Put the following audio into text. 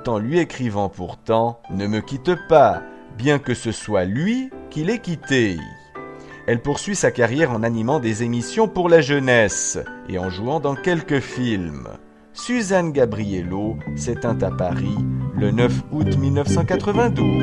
tout en lui écrivant pourtant « Ne me quitte pas », bien que ce soit lui qui l'ait quitté. Elle poursuit sa carrière en animant des émissions pour la jeunesse et en jouant dans quelques films. Suzanne Gabriello s'éteint à Paris le 9 août 1992.